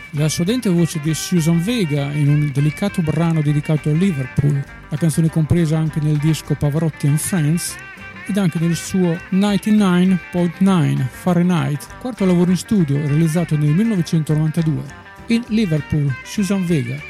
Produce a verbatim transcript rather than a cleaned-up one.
La suadente voce di Susan Vega in un delicato brano dedicato a Liverpool, la canzone compresa anche nel disco Pavarotti and Friends ed anche nel suo novantanove virgola nove Fahrenheit, quarto lavoro in studio realizzato nel millenovecentonovantadue. In Liverpool, Susan Vega.